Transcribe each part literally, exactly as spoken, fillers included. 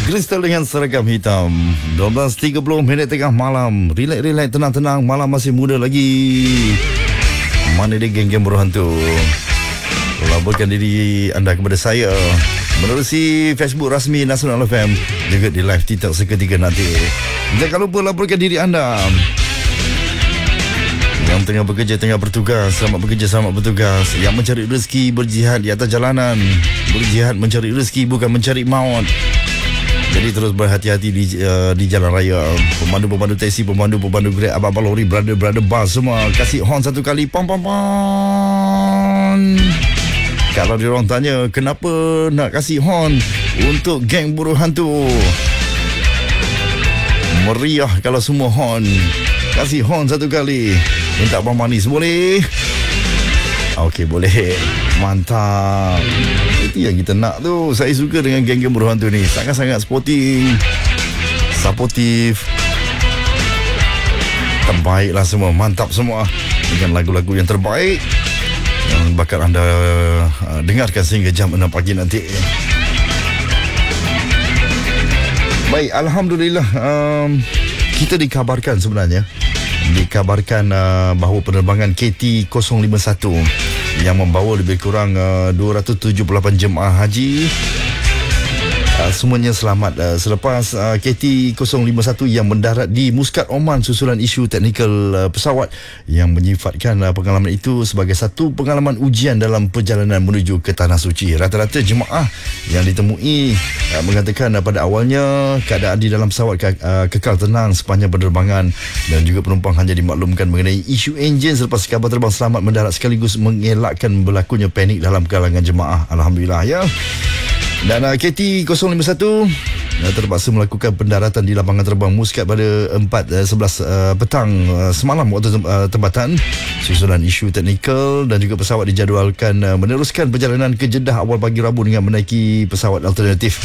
Kristal dengan seragam hitam. dua belas tiga puluh minit tengah malam. Relax-relax, tenang-tenang. Malam masih muda lagi. Mana dia geng-geng berhantu? Laporkan diri anda kepada saya menerusi Facebook rasmi Nasional F M, juga di live TikTok seketika nanti. Jangan lupa laporkan diri anda yang tengah bekerja, tengah bertugas. Selamat bekerja, selamat bertugas. Yang mencari rezeki, berjihad di atas jalanan. Berjihad mencari rezeki, bukan mencari maut. Jadi terus berhati-hati di uh, di jalan raya. Pemandu-pemandu taksi, pemandu-pemandu Grab, abang-abang lori, brother-brother bus, semua kasih horn satu kali. Pam pam pam. Kalau dia orang tanya kenapa nak kasih horn untuk geng buruh hantu, meriah kalau semua horn. Kasih horn satu kali. Minta abang manis boleh? Okey, boleh. Mantap. Itu yang kita nak tu. Saya suka dengan geng-geng buruh hantu ni. Sangat-sangat sporting, supportive. Terbaiklah semua. Mantap semua. Dengan lagu-lagu yang terbaik yang bakal anda uh, dengarkan sehingga jam enam pagi nanti. Baik, Alhamdulillah, um, kita dikabarkan sebenarnya Dikabarkan uh, bahawa penerbangan K T kosong lima satu yang membawa lebih kurang uh, dua ratus tujuh puluh lapan jemaah haji, uh, semuanya selamat uh, selepas uh, K T kosong lima satu yang mendarat di Muscat, Oman susulan isu teknikal uh, pesawat yang menyifatkan uh, pengalaman itu sebagai satu pengalaman ujian dalam perjalanan menuju ke Tanah Suci. Rata-rata jemaah yang ditemui uh, mengatakan uh, pada awalnya keadaan di dalam pesawat ke, uh, kekal tenang sepanjang penerbangan, dan juga penumpang hanya dimaklumkan mengenai isu enjin selepas kabar terbang selamat mendarat, sekaligus mengelakkan berlakunya panik dalam kalangan jemaah. Alhamdulillah ya. Dan uh, K T kosong lima satu uh, terpaksa melakukan pendaratan di lapangan terbang Muscat pada empat sebelas uh, petang uh, semalam waktu tem- uh, tempatan, susulan isu teknikal, dan juga pesawat dijadualkan uh, meneruskan perjalanan ke Jeddah awal pagi Rabu dengan menaiki pesawat alternatif.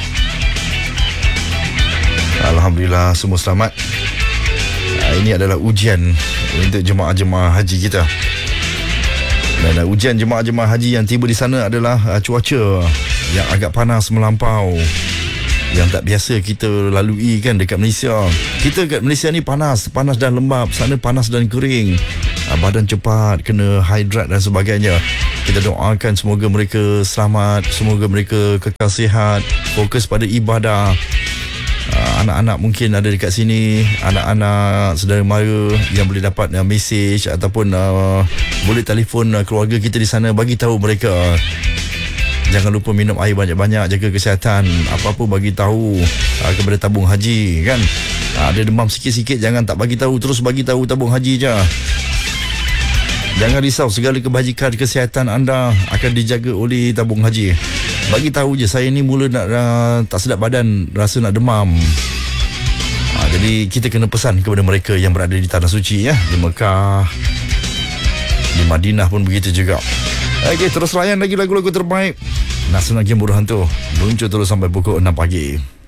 Alhamdulillah semua selamat. Uh, ini adalah ujian untuk jemaah-jemaah haji kita. Dan uh, ujian jemaah-jemaah haji yang tiba di sana adalah uh, cuaca yang agak panas melampau, yang tak biasa kita lalui kan dekat Malaysia. Kita kat Malaysia ni panas, panas dan lembap. Sana panas dan kering. Badan cepat kena hidrat dan sebagainya. Kita doakan semoga mereka selamat, semoga mereka kekal sihat, fokus pada ibadah. Anak-anak mungkin ada dekat sini, anak-anak saudara mara yang boleh dapat uh, mesej ataupun uh, boleh telefon uh, keluarga kita di sana, bagi tahu mereka. Jangan lupa minum air banyak-banyak, jaga kesihatan. Apa-apa bagi tahu uh, kepada tabung haji kan. Uh, ada demam sikit-sikit jangan tak bagi tahu, terus bagi tahu tabung haji je. Jangan risau, segala kebajikan kesihatan anda akan dijaga oleh tabung haji. Bagi tahu je, saya ni mula nak uh, tak sedap badan, rasa nak demam. Uh, jadi kita kena pesan kepada mereka yang berada di Tanah Suci ya, di Mekah, di Madinah pun begitu juga. Okey, terus layan lagi lagu-lagu terbaik Nasional Game Buruh Hantu. Muncul terus sampai pukul enam pagi.